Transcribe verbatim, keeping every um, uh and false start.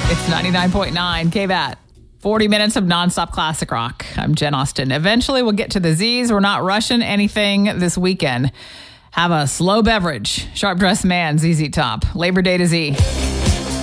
It's ninety-nine point nine K V A T. forty minutes of nonstop classic rock. I'm Jen Austen. Eventually, we'll get to the Z's. We're not rushing anything this weekend. Have a slow beverage. Sharp Dressed Man, Z Z Top. Labor Day to Z.